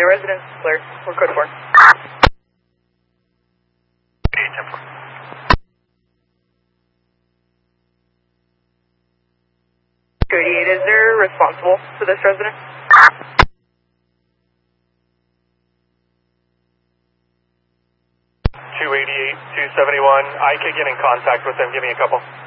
residence is clear. We're code 4. 288, is there responsible for this resident? 288, 271. I could get in contact with them. Give me a couple.